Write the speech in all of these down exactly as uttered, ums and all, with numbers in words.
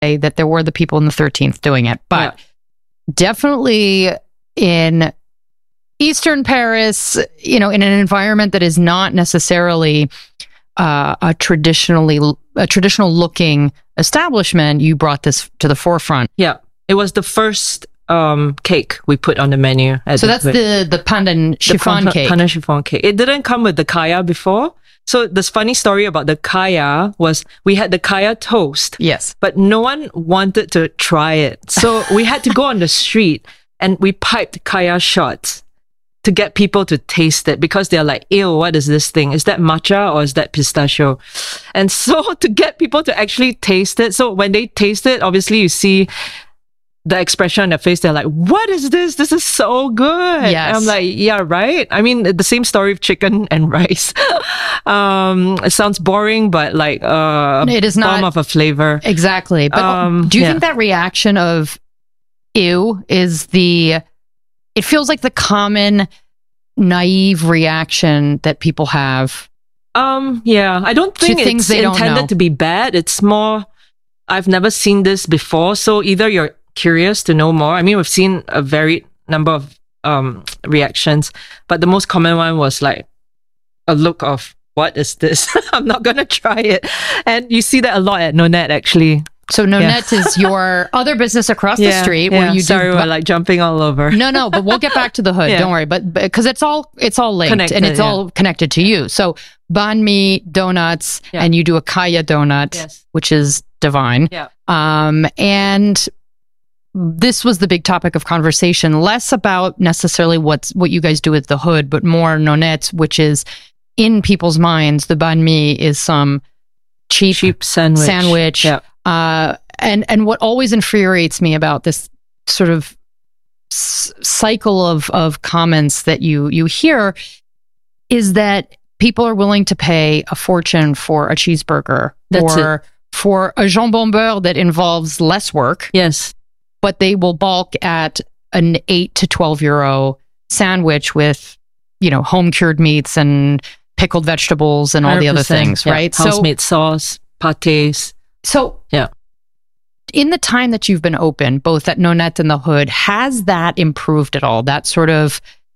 that there were the people in the thirteenth doing it, but yeah. definitely in Eastern Paris, you know, in an environment that is not necessarily uh, a traditionally a traditional looking establishment, you brought this to the forefront. Yeah, it was the first um, cake we put on the menu. So that's the the pandan chiffon the cake. Pandan chiffon cake. It didn't come with the kaya before. So this funny story about the kaya was we had the kaya toast. Yes. But no one wanted to try it. So we had to go on the street and we piped kaya shots to get people to taste it because they're like, ew, what is this thing? Is that matcha or is that pistachio? And so to get people to actually taste it. So when they taste it, obviously you see the expression on their face. They're like, what is this? This is so good. Yes. And I'm like, yeah, right. I mean, the same story of chicken and rice. um, it sounds boring, but like uh, it is bomb not of a flavor. Exactly. But um, do you yeah. think that reaction of ew is the, it feels like the common naive reaction that people have? Um, yeah, I don't think things it's they don't intended know. to be bad. It's more, I've never seen this before. So either you're curious to know more. I mean, we've seen a varied number of um reactions, but the most common one was like a look of, what is this? I'm not gonna try it. And you see that a lot at Nonette, actually. So Nonette yeah. is your other business across yeah, the street yeah. where you Sorry, do. we're like jumping all over. No, no, but we'll get back to the hood. yeah. Don't worry. But because it's all it's all linked Connected, and it's yeah. all connected to you. So banh mi, donuts, yeah. and you do a kaya donut, yes. which is divine. Yeah. Um, and this was the big topic of conversation, less about necessarily what's what you guys do with the hood, but more Nonette, which is in people's minds, the banh mi is some cheap, cheap sandwich. sandwich. Yeah. Uh, and, and what always infuriates me about this sort of s- cycle of, of comments that you, you hear is that people are willing to pay a fortune for a cheeseburger That's or it. for a jambon beurre that involves less work. Yes. But they will balk at an eight to twelve euro sandwich with, you know, home cured meats and pickled vegetables and all the other things, yeah. right? House-made so, sauce, pâtés. So, yeah. In the time that you've been open, both at Nonette and the Hood, has that improved at all? That sort of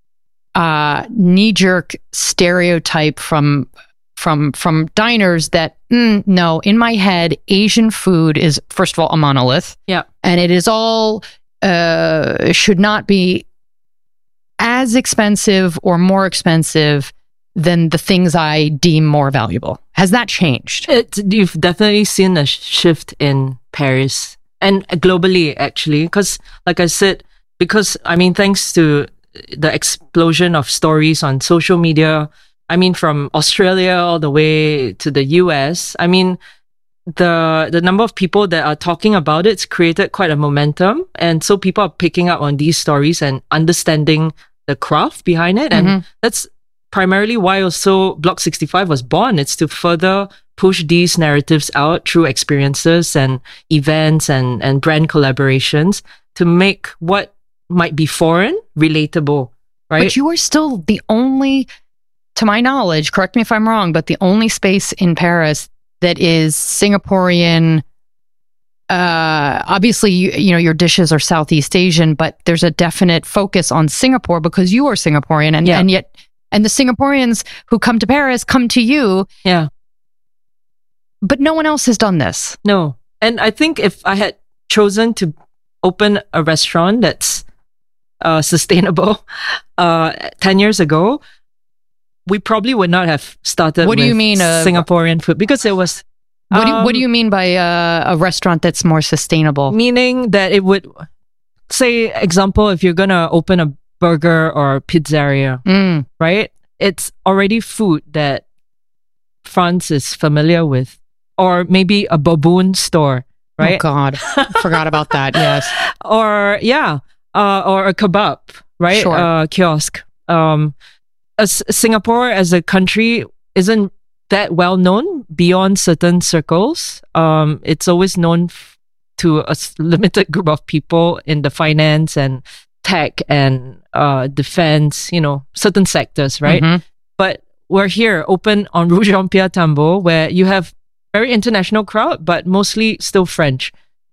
uh, knee-jerk stereotype from from from diners that mm, no, in my head, Asian food is first of all a monolith, yeah, and it is all uh, should not be as expensive or more expensive than the things I deem more valuable. Has that changed? It, you've definitely seen a shift in Paris and globally, actually, because, like I said, because I mean, thanks to the explosion of stories on social media. I mean, from Australia all the way to the U S, I mean, the the number of people that are talking about it's created quite a momentum. And so people are picking up on these stories and understanding the craft behind it. And mm-hmm. that's primarily why also Block sixty-five was born. It's to further push these narratives out through experiences and events and, and brand collaborations to make what might be foreign relatable, right? But you are still the only... To my knowledge, correct me if I'm wrong, but the only space in Paris that is Singaporean, uh, obviously, you, you know, your dishes are Southeast Asian, but there's a definite focus on Singapore because you are Singaporean. And, yeah. and yet, and the Singaporeans who come to Paris come to you. Yeah. But no one else has done this. No. And I think if I had chosen to open a restaurant that's uh, sustainable uh, ten years ago, we probably would not have started what do with you mean, uh, Singaporean food because it was... What, um, do, what do you mean by uh, a restaurant that's more sustainable? Meaning that it would... Say, example, if you're going to open a burger or pizzeria, mm. right? It's already food that France is familiar with. Or maybe a baboon store, right? Oh, God. Forgot about that, yes. Or, yeah, uh, or a kebab, right? Sure. Uh, kiosk. Um... As Singapore as a country isn't that well known beyond certain circles. Um, it's always known f- to a s- limited group of people in the finance and tech and uh, defense, you know, certain sectors, right? Mm-hmm. But we're here open on Rue Jean-Pierre Tambo where you have very international crowd, but mostly still French.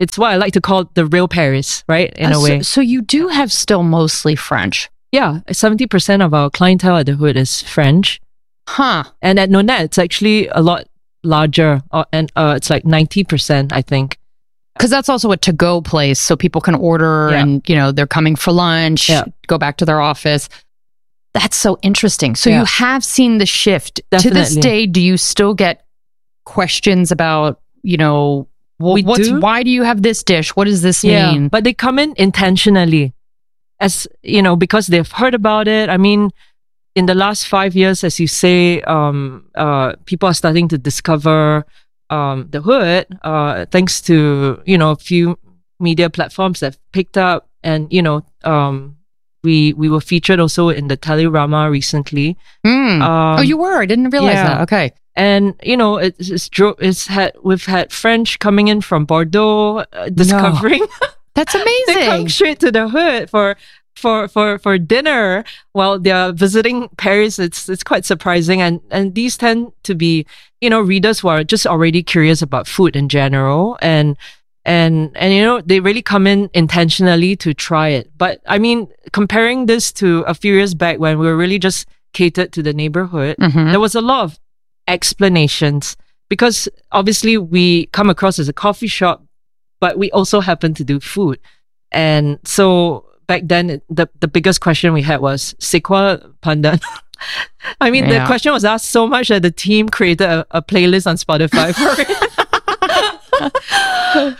it's what I like to call the real Paris, right? In Uh, a way. So, so you do have still mostly French. Yeah, seventy percent of our clientele at the Hood is French. Huh. And at Nonette, it's actually a lot larger. Uh, and uh, it's like ninety percent, I think. Because that's also a to-go place, so people can order Yeah. and, you know, they're coming for lunch, Yeah. go back to their office. That's so interesting. So Yeah. you have seen the shift. To this Definitely. day, do you still get questions about, you know, wh- We what's do. why do you have this dish? What does this Yeah, mean? but they come in intentionally, as you know, because they've heard about it. I mean, in the last five years, as you say, um, uh, people are starting to discover um, the Hood, uh, thanks to you know a few media platforms that picked up, and you know, um, we we were featured also in the Telerama recently. Hmm. Um, oh, you were? I didn't realize yeah. that. Okay. And you know, it's, it's dro- it's had we've had French coming in from Bordeaux, uh, discovering. That's They come amazing. straight to the Hood for for for for dinner while they're visiting Paris. It's it's quite surprising, and and these tend to be you know readers who are just already curious about food in general, and and and you know they really come in intentionally to try it. But I mean, comparing this to a few years back when we were really just catered to the neighborhood, Mhm. there was a lot of explanations because obviously we come across as a coffee shop, but we also happen to do food. And so back then, it- the, the biggest question we had was, c'est quoi pandan? I mean, Yeah. the question was asked so much that the team created a, a playlist on Spotify for it.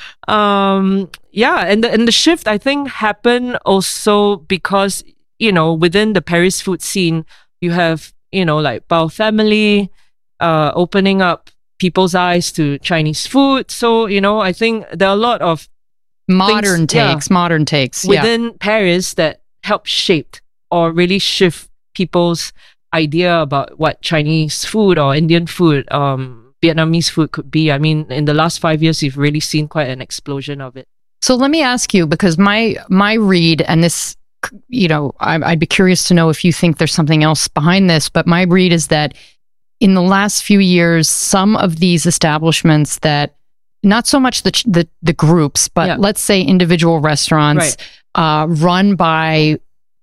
um, yeah, and the, and the shift, I think, happened also because, you know, within the Paris food scene, you have, you know, like Bao Family uh, opening up people's eyes to Chinese food. So, you know, I think there are a lot of Modern Things- yeah. takes, modern takes. Yeah. within Paris that help shape or really shift people's idea about what Chinese food or Indian food, um, Vietnamese food could be. I mean, in the last five years, you've really seen quite an explosion of it. So let me ask you, because my my read, and this, you know, I, I'd be curious to know if you think there's something else behind this, but my read is that in the last few years, some of these establishments that, not so much the ch- the, the groups, but Yeah. let's say individual restaurants uh, run by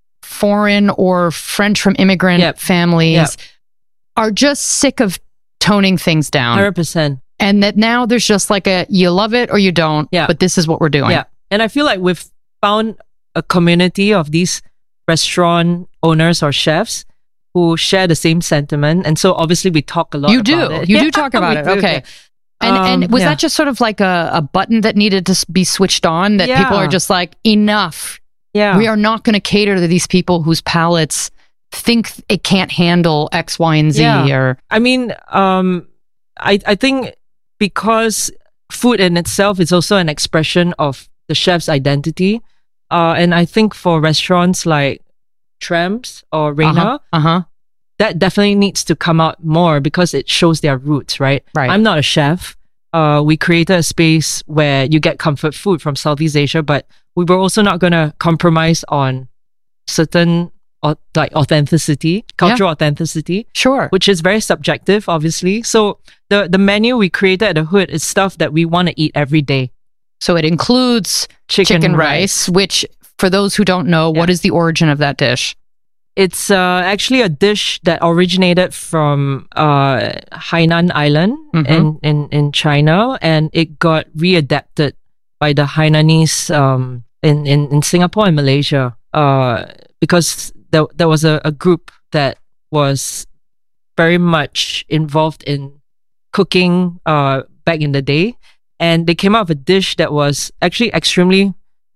foreign or French from immigrant Yep. families Yep. are just sick of toning things down. one hundred percent. And that now there's just like a, you love it or you don't, Yeah. but this is what we're doing. Yeah. And I feel like we've found a community of these restaurant owners or chefs who share the same sentiment. And so obviously we talk a lot You about do. it. You do talk about we it. do, Okay. yeah. And and Um, was yeah. that just sort of like a, a button that needed to s- be switched on, that people Yeah. are just like, enough. Yeah. We are not going to cater to these people whose palates think it can't handle X, Y, and Z. Yeah. Or I mean, um, I I think because food in itself is also an expression of the chef's identity, uh, and I think for restaurants like Tramps or Reina, uh huh, that definitely needs to come out more because it shows their roots, right? Right. I'm not a chef. Uh, we created a space where you get comfort food from Southeast Asia, but we were also not going to compromise on certain au- like authenticity, cultural authenticity, sure. which is very subjective, obviously. So the the menu we created at the Hood is stuff that we want to eat every day. So it includes Chicken, chicken, rice, which for those who don't know, what Yeah. is the origin of that dish? It's uh, actually a dish that originated from uh, Hainan Island Mhm. in, in, in China, and it got readapted by the Hainanese um, in, in, in Singapore and Malaysia uh, because there, there was a, a group that was very much involved in cooking uh, back in the day, and they came up with a dish that was actually extremely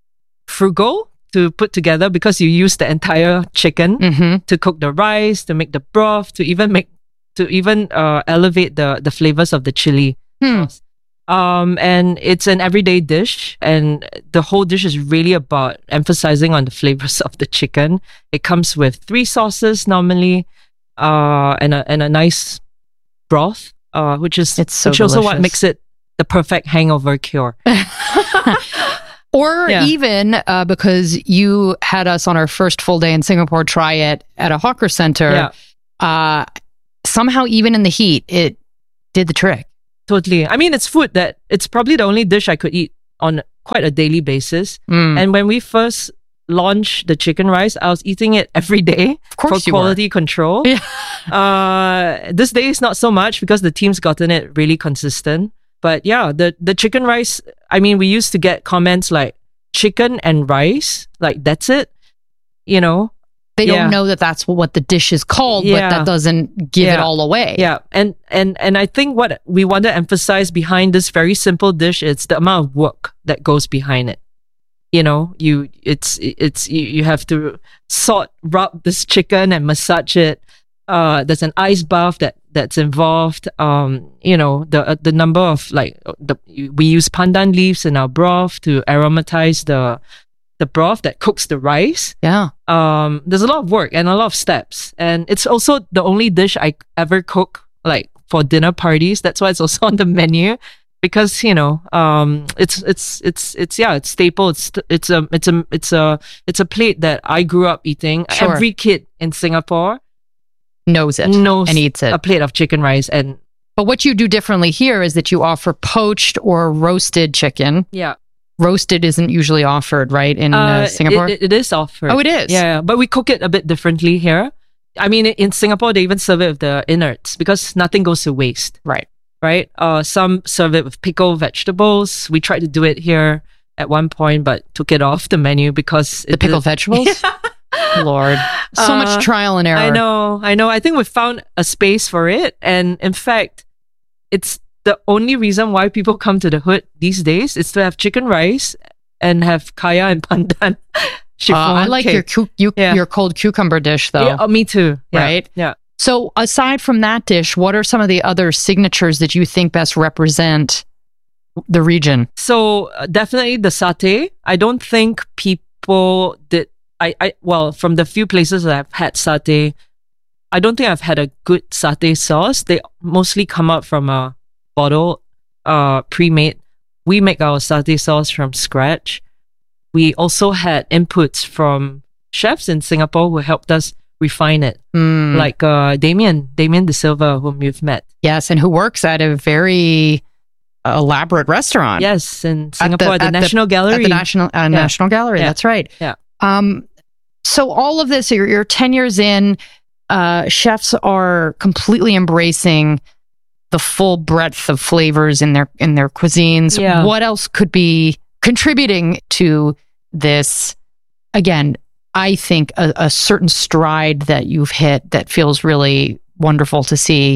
frugal to put together because you use the entire chicken Mm-hmm. to cook the rice, to make the broth, to even make to even uh, elevate the the flavors of the chili Hmm. sauce. Um, and it's an everyday dish, and the whole dish is really about emphasizing on the flavors of the chicken. It comes with three sauces normally, uh, and a and a nice broth, uh, which is It's so which also what delicious. makes it the perfect hangover cure. Or Yeah. even uh, because you had us on our first full day in Singapore try it at a hawker center. Yeah. Uh, somehow, even in the heat, it did the trick. Totally. I mean, it's food that it's probably the only dish I could eat on quite a daily basis. Mm. And when we first launched the chicken rice, I was eating it every day Of course for you were. quality control. Yeah. uh, this day is not so much because the team's gotten it really consistent. But yeah, the, the chicken rice, I mean, we used to get comments like chicken and rice, like that's it, you know? They Yeah. don't know that that's what the dish is called, Yeah. but that doesn't give it Yeah. all away. Yeah, and and and I think what we want to emphasize behind this very simple dish is the amount of work that goes behind it. You know, you it's it's you, you have to salt, rub this chicken and massage it. Uh, there's an ice bath that that's involved. Um, you know, the uh, the number of like the we use pandan leaves in our broth to aromatize the the broth that cooks the rice. Yeah. Um, there's a lot of work and a lot of steps, and it's also the only dish I ever cook like for dinner parties. That's why it's also on the menu, because you know, um, it's it's it's it's yeah, it's staple. It's it's a it's a it's a it's a plate that I grew up eating. Sure. Every kid in Singapore Knows it knows and eats it. a plate of chicken rice, and But what you do differently here is that you offer poached or roasted chicken. yeah, Roasted isn't usually offered, right, in uh, Uh, Singapore? It, it is offered. Oh, it is? Yeah, yeah, but we cook it a bit differently here. I mean, in Singapore, they even serve it with the innards because nothing goes to waste, Right. right? Uh, some serve it with pickled vegetables. We tried to do it here at one point, but took it off the menu because The it pickled did- vegetables? Lord. So Uh, much trial and error. I know, I know. I think we found a space for it, and in fact, it's the only reason why people come to the hood these days is to have chicken rice and have kaya and pandan. Uh, chiffon I like cake. your cu- you, Yeah. your cold cucumber dish, though. Yeah, oh, me too. Yeah, Right? Yeah. So, aside from that dish, what are some of the other signatures that you think best represent the region? So uh, definitely the satay. I don't think people did. I, I well, from the few places that I've had satay, I don't think I've had a good satay sauce. They mostly come out from a bottle, uh, pre-made. We make our satay sauce from scratch. We also had inputs from chefs in Singapore who helped us refine it, Mm, like uh, Damien, Damien De Silva, whom you've met. yes, and who works at a very elaborate restaurant. Yes, in Singapore at the, at National Gallery. At the National uh, National Gallery. Yeah. That's right. Yeah. Um, so all of this, you're, you're ten years in. Uh, chefs are completely embracing the full breadth of flavors in their in their cuisines. Yeah. What else could be contributing to this? Again, I think a, a certain stride that you've hit that feels really wonderful to see.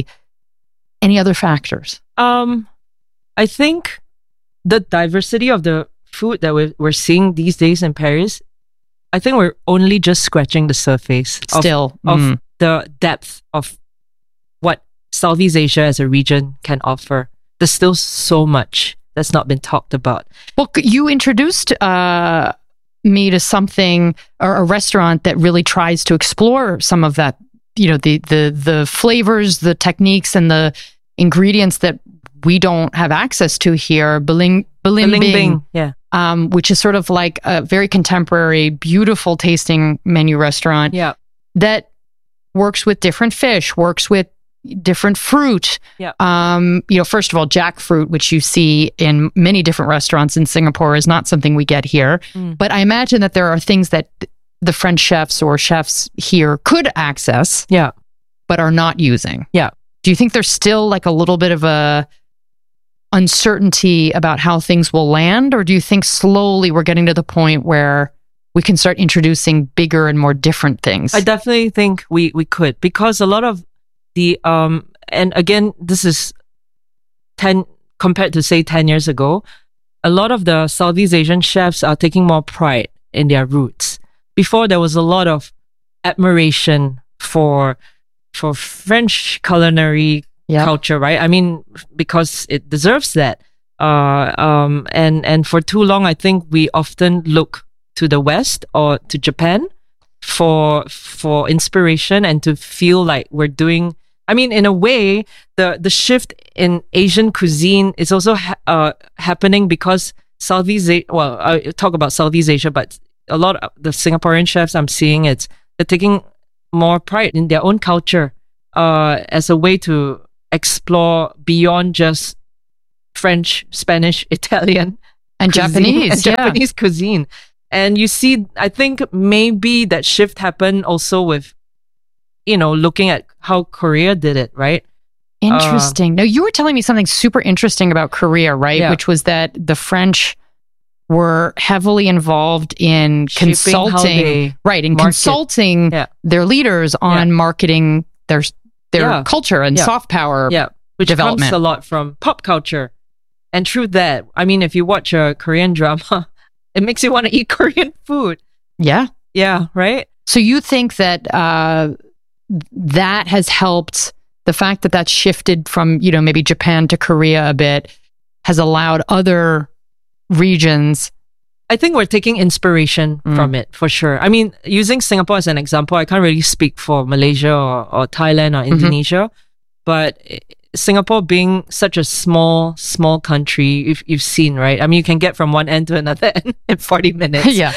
Any other factors? Um, I think the diversity of the food that we're, we're seeing these days in Paris, I think we're only just scratching the surface of, Still, of mm. the depth of what Southeast Asia as a region can offer. There's still so much that's not been talked about. Well, c- you introduced uh, me to something or a restaurant that really tries to explore some of that. You know, the the the flavors, the techniques, and the ingredients that we don't have access to here. Baling Balimbing, Bing, yeah. um, which is sort of like a very contemporary, beautiful tasting menu restaurant Yeah. that works with different fish, works with different fruit. Yeah. Um, you know, first of all, jackfruit, which you see in many different restaurants in Singapore, is not something we get here. Mm. But I imagine that there are things that the French chefs or chefs here could access, Yeah. but are not using. Yeah. Do you think there's still like a little bit of a uncertainty about how things will land, or do you think slowly we're getting to the point where we can start introducing bigger and more different things? I definitely think we, we could, because a lot of the, um, and again, this is ten, compared to say ten years ago, a lot of the Southeast Asian chefs are taking more pride in their roots. Before, there was a lot of admiration for, for French culinary Yep. culture, right? I mean, because it deserves that. Uh, um, and, and for too long, I think we often look to the West or to Japan for, for inspiration and to feel like we're doing, I mean, in a way, the, the shift in Asian cuisine is also ha- uh, happening because Southeast Asia, well, I talk about Southeast Asia, but a lot of the Singaporean chefs I'm seeing, it's, they're taking more pride in their own culture, uh, as a way to explore beyond just French, Spanish, Italian And cuisine, Japanese, and yeah. Japanese cuisine. And you see, I think maybe that shift happened also with, you know, looking at how Korea did it, right? Interesting. Uh, now, you were telling me something super interesting about Korea, right? Yeah. Which was that the French were heavily involved in Shaping how consulting, they right? In market. consulting Yeah. their leaders on Yeah. marketing their their Yeah. culture and Yeah. soft power. Yeah, which development. comes a lot from pop culture. And through that, I mean, if you watch a Korean drama, it makes you want to eat Korean food. Yeah. Yeah, right? So you think that uh, that has helped, the fact that that shifted from, you know, maybe Japan to Korea a bit, has allowed other regions. I think we're taking inspiration Mm. from it, for sure. I mean, using Singapore as an example, I can't really speak for Malaysia or, or Thailand or Indonesia, but i- Singapore being such a small, small country, if you've seen, right? I mean, you can get from one end to another end in forty minutes. Yeah.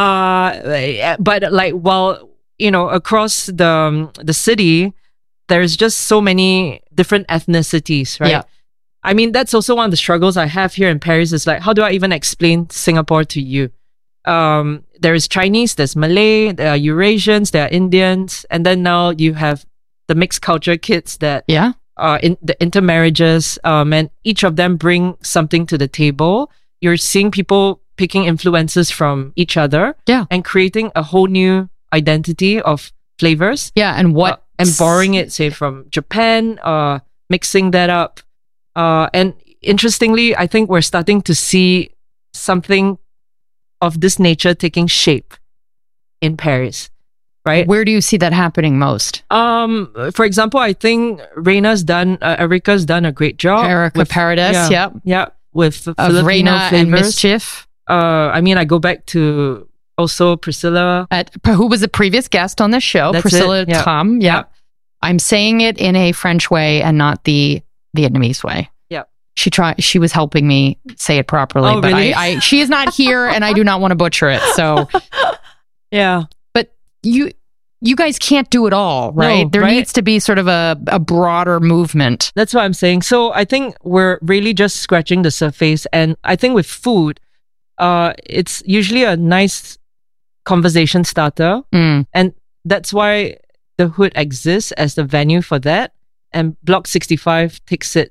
Uh, but like, while, you know, across the, um, the city, there's just so many different ethnicities, right? Yeah. I mean, that's also one of the struggles I have here in Paris is like, how do I even explain Singapore to you? Um, there is Chinese, there's Malay, there are Eurasians, there are Indians, and then now you have the mixed culture kids that Yeah. are in the intermarriages, um, and each of them bring something to the table. You're seeing people picking influences from each other, Yeah. and creating a whole new identity of flavors. Yeah. And what? Uh, and borrowing it, say, from Japan, uh, mixing that up. Uh, and interestingly, I think we're starting to see something of this nature taking shape in Paris, right? Where do you see that happening most? Um, for example, I think Reina's done, uh, Erica's done a great job. Erica with- Paredes, yeah, yep. yeah, with Of Filipino Reina flavors. and Mischief. Uh, I mean, I go back to also Priscilla. At, who was a previous guest on this show, That's Priscilla it, yeah. Tam. Yeah. Yeah. I'm saying it in a French way and not the Vietnamese way. Yeah. She tried. She was helping me say it properly, Oh, but really? I, I, she is not here, and I do not want to butcher it. So, Yeah. but you, you guys can't do it all, right? No, there right? needs to be sort of a, a broader movement. That's what I'm saying. So I think we're really just scratching the surface. And I think with food, uh, it's usually a nice conversation starter. Mm. And that's why the Hood exists as the venue for that. And Block sixty-five takes it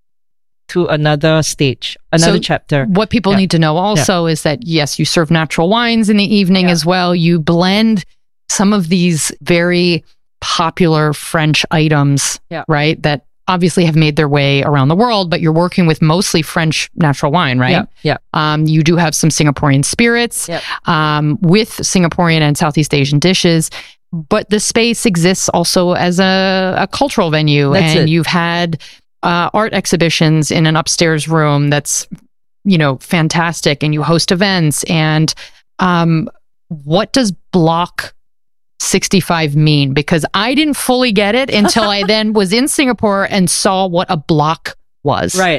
to another stage, another So chapter. What people Yeah. need to know also is that, yes, you serve natural wines in the evening Yeah. as well. You blend some of these very popular French items, Yeah. right? That obviously have made their way around the world, but you're working with mostly French natural wine, right? Yeah. Yeah. Um, you do have some Singaporean spirits Yep. um, with Singaporean and Southeast Asian dishes. But the space exists also as a, a cultural venue. That's and it. you've had uh, art exhibitions in an upstairs room that's, you know, fantastic. And you host events. And um, what does Block sixty-five mean? Because I didn't fully get it until I then was in Singapore and saw what a block was. Right.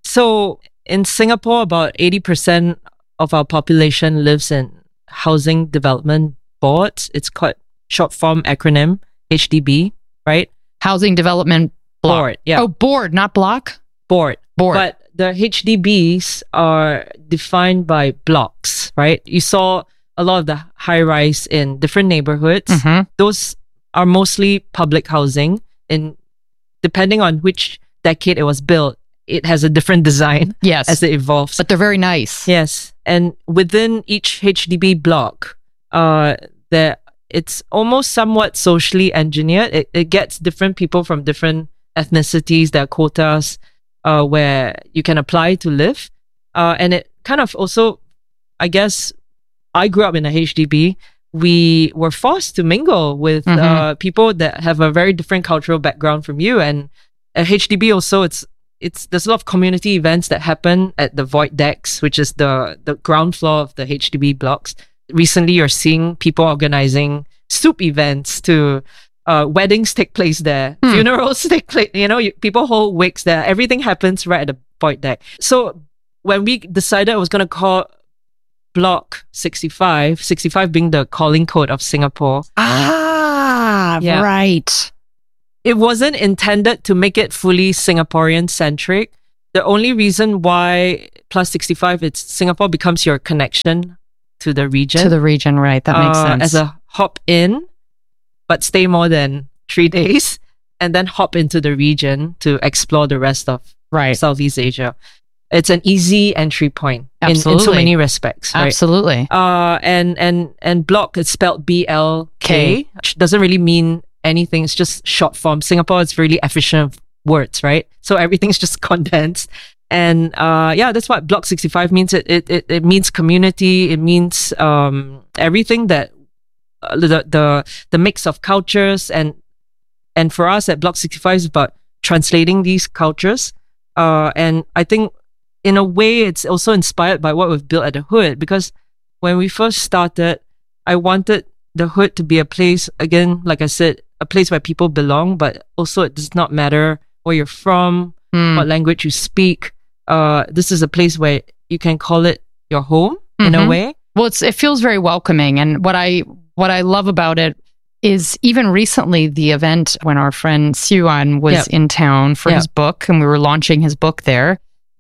So in Singapore, about eighty percent of our population lives in housing development boards. It's called short form acronym H D B, right? Housing Development Block. Board. Yeah. Oh, board, not block? Board. Board. But the H D Bs are defined by blocks, right? You saw a lot of the high rise in different neighborhoods. Mhm. Those are mostly public housing. And depending on which decade it was built, it has a different design Yes. as it evolves. But they're very nice. Yes, and within each H D B block, uh, there it's almost somewhat socially engineered. It, it gets different people from different ethnicities. There are quotas uh, where you can apply to live, uh, and it kind of also, I guess, I grew up in a H D B. We were forced to mingle with Mhm. uh, people that have a very different cultural background from you, and at H D B also it's it's there's a lot of community events that happen at the void decks, which is the the ground floor of the H D B blocks. Recently, you're seeing people organizing soup events to uh, weddings take place there, Hmm. funerals take place. You know, you, people hold wakes there. Everything happens right at the void deck. So when we decided I was going to call Block sixty-five, sixty-five being the calling code of Singapore, Ah, Yeah. right. it wasn't intended to make it fully Singaporean centric. the only reason why Plus sixty-five, it's Singapore becomes your connection to the region. To the region, right. That makes uh, sense. As a hop in, but stay more than three days, and then hop into the region to explore the rest of right. Southeast Asia. It's an easy entry point in, in Absolutely. so many respects. Right? Absolutely. Uh, and, and, and block is spelled B L K, K. which doesn't really mean anything. It's just short form. Singapore is really efficient of words, right? So everything's just condensed. And uh, yeah, that's what Block sixty-five means. It it it, it means community. It means um, everything that uh, the the the mix of cultures, and and for us at Block sixty-five is about translating these cultures. Uh, and I think in a way it's also inspired by what we've built at the Hood, because when we first started, I wanted the Hood to be a place, again, like I said, a place where people belong, but also it does not matter where you're from, Mm. what language you speak. Uh, this is a place where you can call it your home in a Mhm. way. Well, it's, it feels very welcoming. And what I what I love about it is even recently the event when our friend Siuan was Yep. in town for Yep. his book, and we were launching his book there.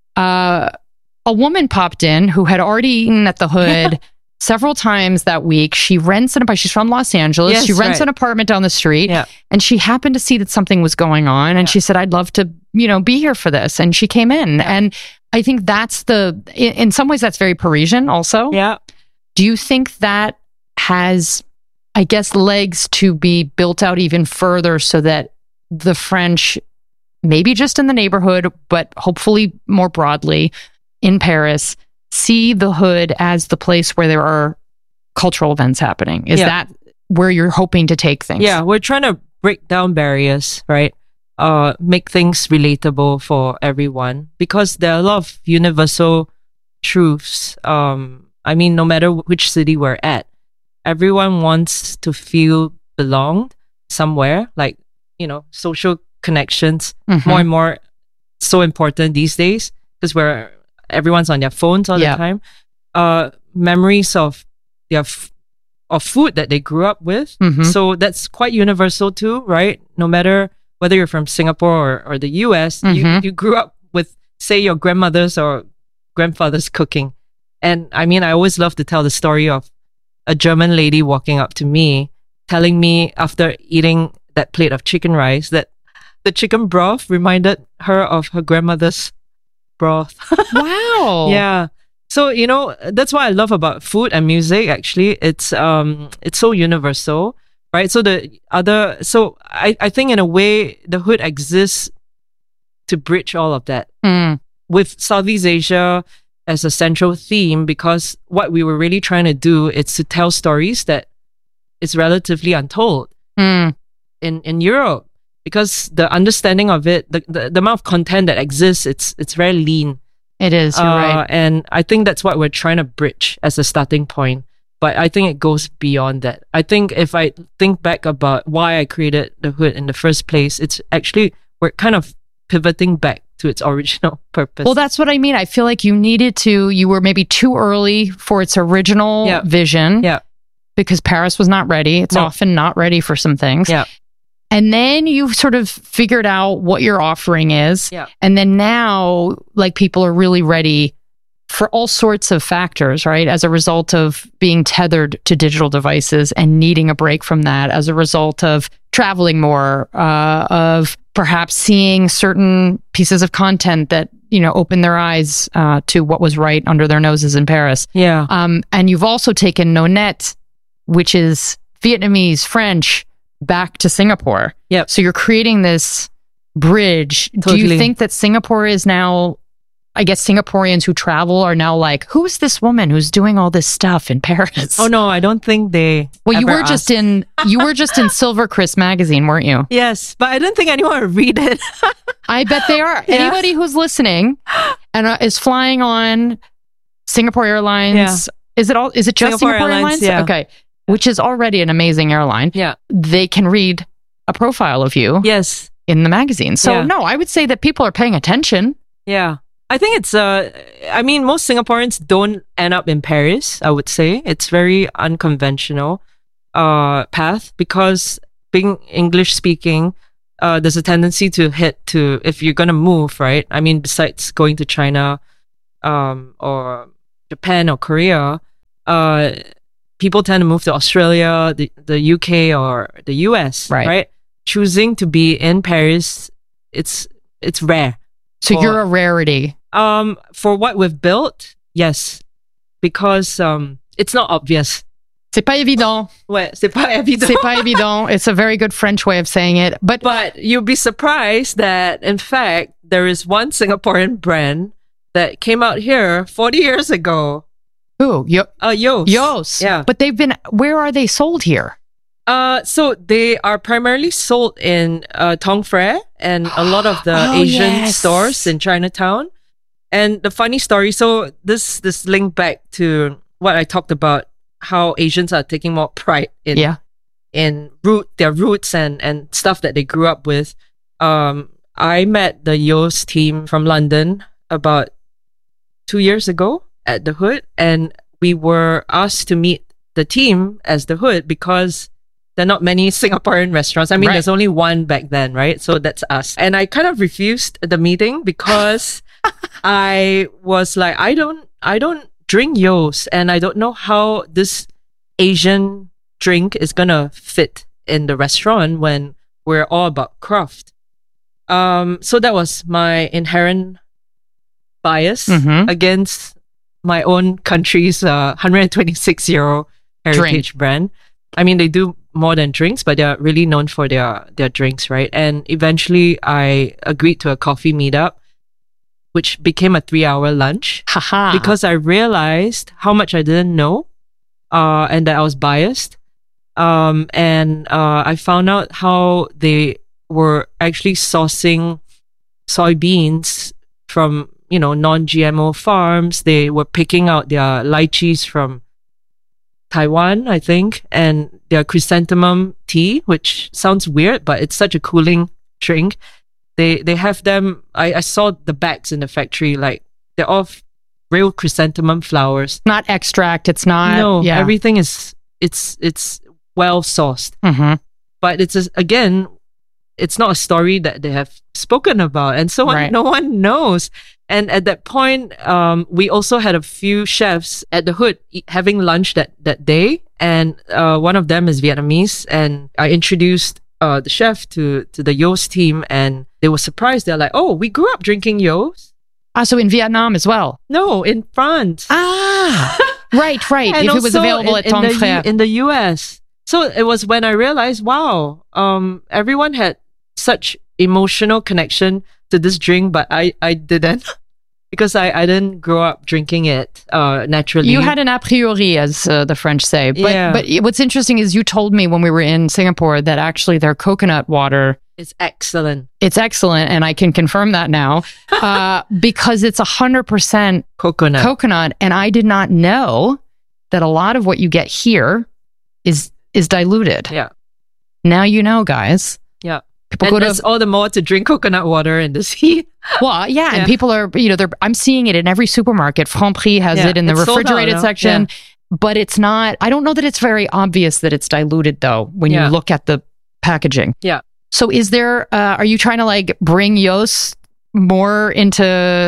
Uh, a woman popped in who had already eaten at the Hood several times that week. She rents an apartment. She's from Los Angeles. Yes, she rents right. an apartment down the street, Yeah. and she happened to see that something was going on, and Yeah. she said, "I'd love to, you know, be here for this." And she came in, and I think that's the. In, in some ways, that's very Parisian, also. Yeah. Do you think that has, I guess, legs to be built out even further so that the French, maybe just in the neighborhood, but hopefully more broadly in Paris, see the Hood as the place where there are cultural events happening? Is Yeah. that where you're hoping to take things? Yeah, we're trying to break down barriers, right? Uh, make things relatable for everyone, because there are a lot of universal truths. Um, I mean, no matter which city we're at, everyone wants to feel belonged somewhere. Like, you know, social connections, Mhm. more and more so important these days, because we're everyone's on their phones all Yeah. the time. Uh, memories of their f- of food that they grew up with. Mhm. So that's quite universal too, right? No matter whether you're from Singapore or, or the U S, you, Mhm. you grew up with, say, your grandmother's or grandfather's cooking. And I mean, I always love to tell the story of a German lady walking up to me, telling me after eating that plate of chicken rice that the chicken broth reminded her of her grandmother's broth. Wow. Yeah. So, you know, that's what I love about food and music, actually. It's um it's so universal, right? So the other so I, I think in a way the Hood exists to bridge all of that Mm. with Southeast Asia as a central theme, because what we were really trying to do is to tell stories that is relatively untold Mm. in, in Europe, because the understanding of it, the, the, the amount of content that exists, it's it's very lean. It is. You're Uh, right. And I think that's what we're trying to bridge as a starting point. But I think it goes beyond that. I think if I think back about why I created the Hood in the first place, it's actually, we're kind of pivoting back to its original purpose. Well, that's what I mean. I feel like you needed to, you were maybe too early for its original Yeah. vision. Yeah. Because Paris was not ready. It's No. often not ready for some things. Yeah. And then you've sort of figured out what your offering is. Yeah. And then now, like, people are really ready for all sorts of factors, right? As a result of being tethered to digital devices and needing a break from that, as a result of traveling more, uh, of perhaps seeing certain pieces of content that, you know, open their eyes uh, to what was right under their noses in Paris. Yeah. Um, and you've also taken Nonet, which is Vietnamese, French, back to Singapore. Yep. So you're creating this bridge. Do Totally. you think that Singapore is now, I guess Singaporeans who travel are now like, who is this woman who's doing all this stuff in Paris? Oh no, I don't think they. Well, you ever were just asked. in you were just in Silver Chris magazine, weren't you? Yes, but I don't think anyone would read it. I bet they are. Yeah. Anybody who's listening and uh, is flying on Singapore Airlines, Yeah. is it all? Is it just Singapore Singapore, Airlines, Airlines? yeah. Okay, which is already an amazing airline. Yeah. They can read a profile of you Yes. in the magazine. So Yeah. no, I would say that people are paying attention. Yeah. I think it's uh I mean, most Singaporeans don't end up in Paris, I would say. It's very unconventional uh path, because being English speaking, uh, there's a tendency to hit to, if you're going to move, right? I mean, besides going to China um, or Japan or Korea, uh, people tend to move to Australia, the, the U K, or the U S, Right. right? Choosing to be in Paris, it's it's rare. So For- you're a rarity. Um, for what we've built, yes, because um, it's not obvious. C'est pas évident. Ouais, c'est pas évident. C'est pas évident. It's a very good French way of saying it. But, But you'll be surprised that, in fact, there is one Singaporean brand that came out here forty years ago. who? Yo- Uh, Yos. Yos. Yeah. But they've been, where are they sold here? Uh, so they are primarily sold in uh, Tong Fre and a lot of the Oh, Asian yes. stores in Chinatown. And the funny story, so this this link back to what I talked about, how Asians are taking more pride in Yeah. in root their roots and and stuff that they grew up with. Um, I met the Yos team from London about two years ago at the Hood, and we were asked to meet the team as the Hood because there are not many Singaporean restaurants. I mean, Right. there's only one back then, right? So that's us. And I kind of refused the meeting because I was like, I don't, I don't drink Yos, and I don't know how this Asian drink is gonna fit in the restaurant when we're all about craft. Um, so that was my inherent bias Mhm. against my own country's uh, one hundred twenty-six year old heritage brand. I mean, they do more than drinks, but they're really known for their their drinks, right? And eventually, I agreed to a coffee meetup, which became a three hour lunch Haha. because I realized how much I didn't know, uh, and that I was biased. Um, and uh, I found out how they were actually sourcing soybeans from, you know, non-G M O farms. They were picking out their lychees from Taiwan, I think, and their chrysanthemum tea, which sounds weird, but it's such a cooling drink. They they have them. I, I saw the bags in the factory, like they're all f- real chrysanthemum flowers. not extract. It's not. no, yeah. everything is it's it's well sourced, Mhm. but it's a, again, it's not a story that they have spoken about, and so on, Right. no one knows. And at that point, um, we also had a few chefs at the Hood eat, having lunch that that day, and uh, one of them is Vietnamese, and I introduced uh, the chef to to the Yos team, and they were surprised. They're like, "Oh, we grew up drinking Yos." Ah, so in Vietnam as well. No, in France. Ah, right, right. And If it was also available in, at Tong in the, Frere. U- in the U S. So it was when I realized, wow, um, everyone had such emotional connection to this drink, but I, I didn't because I, I didn't grow up drinking it uh, naturally. You had an a priori, as uh, the French say. But, Yeah. but what's interesting is you told me when we were in Singapore that actually their coconut water, It's excellent. it's excellent. And I can confirm that now uh, because it's one hundred percent Coconut. coconut. And I did not know that a lot of what you get here is is diluted. yeah. Now you know, guys. Yeah. People And go to there's all the more to drink coconut water in this heat. Well, yeah, Yeah. and people are, you know, they're. I'm seeing it in every supermarket. Franprix has Yeah, it in the it's sold out refrigerated now. section, but it's not. I don't know that it's very obvious that it's diluted, though, when Yeah. you look at the packaging. Yeah. So, is there? Uh, are you trying to like bring Yos more into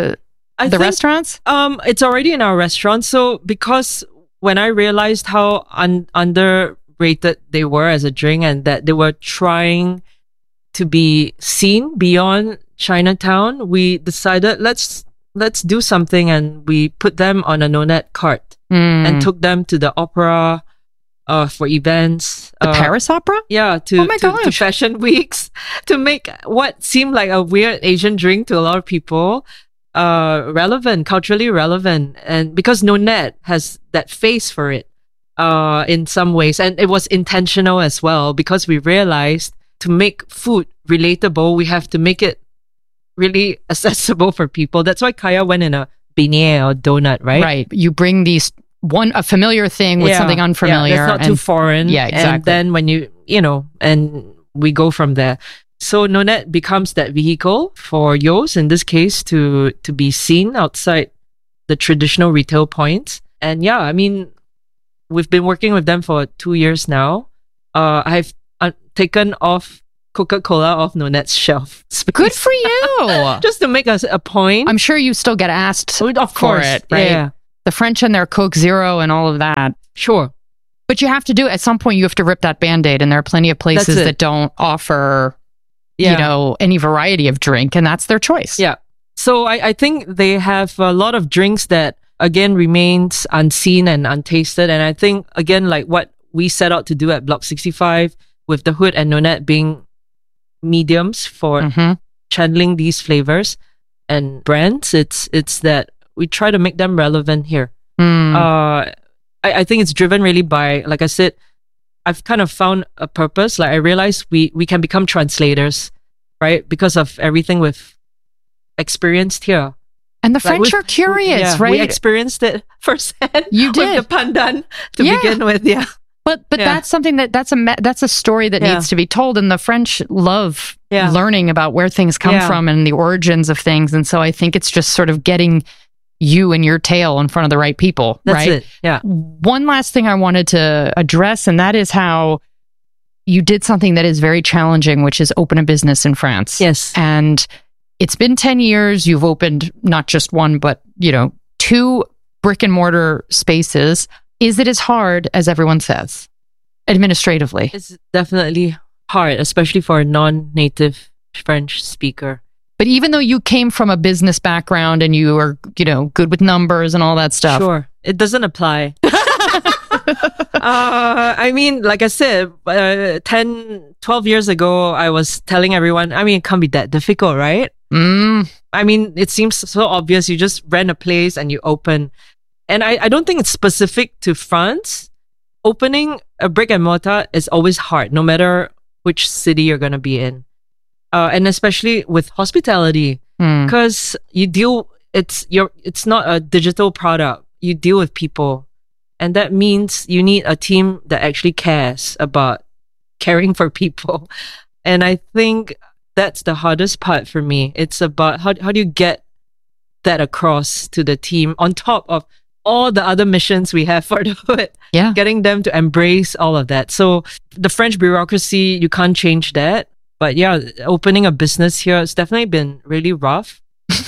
I the think, restaurants? Um, it's already in our restaurant. So because when I realized how un- underrated they were as a drink and that they were trying to be seen beyond Chinatown, we decided let's let's do something, and we put them on a Nonet cart Mm. and took them to the opera uh, for events. the uh, Paris Opera? Yeah, to, Oh my to, to gosh. fashion weeks to make what seemed like a weird Asian drink to a lot of people uh, relevant, culturally relevant. And because Nonet has that face for it uh, in some ways. And it was intentional as well because we realized to make food relatable, we have to make it really accessible for people. That's why Kaya went in a beignet or donut, right? Right. You bring these one a familiar thing with Yeah, something unfamiliar. Yeah, that's not and, too foreign. Yeah, exactly. And then when you, you know, and we go from there. So Nonet becomes that vehicle for Yos, in this case, to to be seen outside the traditional retail points. And yeah, I mean, we've been working with them for two years now. Uh, I've uh, taken off Coca-Cola off Nonette's shelf space. Good for you. Just to make us a point. I'm sure you still get asked Oh, of for course, it, right? yeah. The French and their Coke Zero and all of that. Sure. But you have to do it. At some point, you have to rip that Band-Aid, and there are plenty of places That's it. that don't offer, Yeah. you know, any variety of drink, and that's their choice. Yeah. So I, I think they have a lot of drinks that, again, remains unseen and untasted. And I think, again, like what we set out to do at Block sixty-five with the Hood and Nonette being mediums for Mm-hmm. channeling these flavors and brands, it's it's that we try to make them relevant here. Mm. Uh, I, I think it's driven really by, like I said, I've kind of found a purpose. Like I realized we we can become translators, right? Because of everything we've experienced here. And the Like, French we've- are curious, yeah, right? We experienced it firsthand. You did. With the pandan to Yeah. begin with, yeah. But but Yeah. that's something that that's a me- that's a story that Yeah. needs to be told, and the French love Yeah. learning about where things come Yeah. from and the origins of things, and so I think it's just sort of getting you and your tale in front of the right people, That's right? it. Yeah. One last thing I wanted to address, and that is how you did something that is very challenging, which is open a business in France. Yes. And it's been ten years. You've opened not just one, but, you know, two brick and mortar spaces. Is it as hard as everyone says, administratively? It's definitely hard, especially for a non-native French speaker. But even though you came from a business background and you are, you know, good with numbers and all that stuff. Sure. It doesn't apply. uh, I mean, like I said, uh, ten, twelve years ago, I was telling everyone, I mean, it can't be that difficult, right? Mm, I mean, it seems so obvious. You just rent a place and you open. And I, I don't think it's specific to France. Opening a brick and mortar is always hard, no matter which city you're going to be in. Uh, and especially with hospitality, mm, because you deal, it's your, it's not a digital product. You deal with people. And that means you need a team that actually cares about caring for people. And I think that's the hardest part for me. It's about how, how do you get that across to the team on top of all the other missions we have for the Hood, yeah. getting them to embrace all of that. So the French bureaucracy, you can't change that. But yeah, opening a business here has definitely been really rough.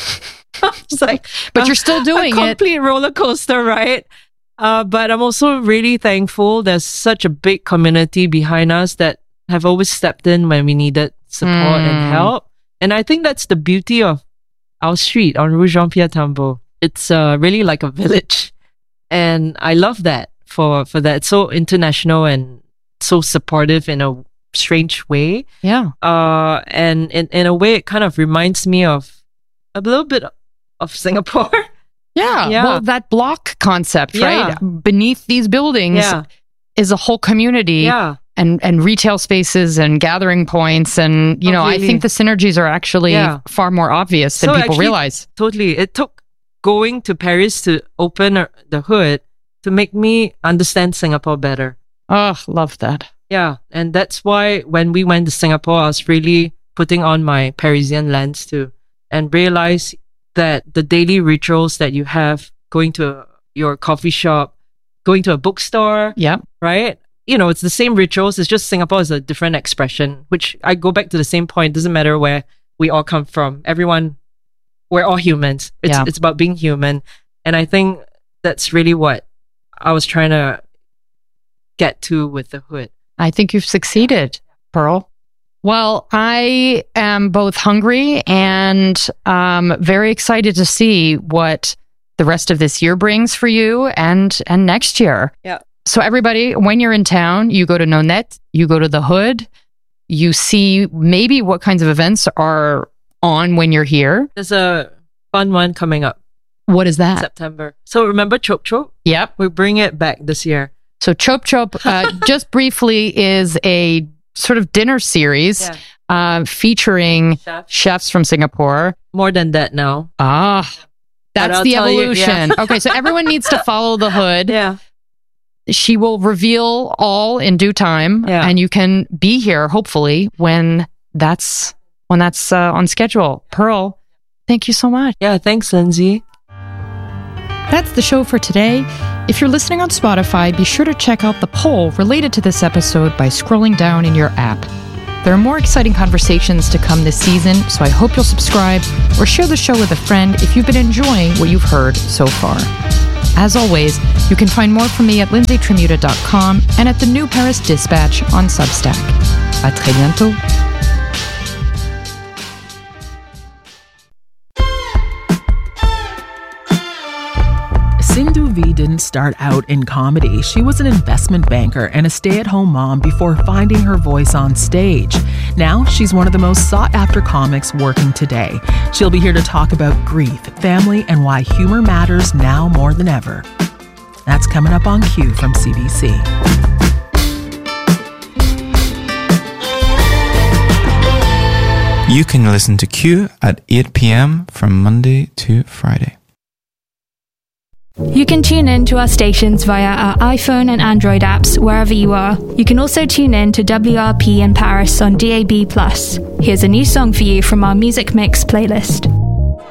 It's like, But you're still doing a it. complete roller coaster, right? Uh, but I'm also really thankful there's such a big community behind us that have always stepped in when we needed support Mm. and help. And I think that's the beauty of our street on Rue Jean-Pierre Tambo. It's uh, really like a village. And I love that for, for that. It's so international and so supportive in a strange way. Yeah. Uh, and in, in a way, it kind of reminds me of a little bit of Singapore. Yeah. Yeah. Well, that block concept, Yeah. right? Beneath these buildings Yeah. is a whole community. Yeah. And, and retail spaces and gathering points. And, you know, I Completely. think the synergies are actually Yeah. far more obvious than So people actually- realize. Totally. It took going to Paris to open uh, the Hood to make me understand Singapore better. Oh, love that. Yeah. And that's why when we went to Singapore, I was really putting on my Parisian lens too and realize that the daily rituals that you have going to your coffee shop, going to a bookstore, Yeah. right? You know, it's the same rituals. It's just Singapore is a different expression, which I go back to the same point. Doesn't matter where we all come from. Everyone, we're all humans. It's, Yeah. it's about being human. And I think that's really what I was trying to get to with the Hood. I think you've succeeded, Pearl. Well, I am both hungry and um, very excited to see what the rest of this year brings for you and and next year. Yeah. So everybody, when you're in town, you go to Nonette, you go to the Hood, you see maybe what kinds of events are on when you're here. There's a fun one coming up What is that? September. So remember Chop Chop? Yep. We bring it back this year. So Chop Chop, uh, just briefly, is a sort of dinner series Yeah. uh, featuring Chef. chefs from Singapore. More than that now. Ah, But that's I'll the tell you, yeah. evolution. Okay, so everyone needs to follow the Hood. Yeah. She will reveal all in due time, Yeah. and you can be here hopefully when that's when that's uh, on schedule. Pearl, thank you so much. Yeah. Thanks, Lindsay. That's the show for today. If you're listening on Spotify, be sure to check out the poll related to this episode by scrolling down in your app. There are more exciting conversations to come this season, so I hope you'll subscribe or share the show with a friend if you've been enjoying what you've heard so far. As always, you can find more from me at lindsay tramuta dot com and at the New Paris Dispatch on Substack. À très bientôt. Sindhu V didn't start out in comedy. She was an investment banker and a stay-at-home mom before finding her voice on stage. Now, she's one of the most sought-after comics working today. She'll be here to talk about grief, family, and why humor matters now more than ever. That's coming up on Q from C B C. You can listen to Q at eight p.m. from Monday to Friday. You can tune in to our stations via our iPhone and Android apps wherever you are. You can also tune in to W R P in Paris on D A B plus. Here's a new song for you from our Music Mix playlist.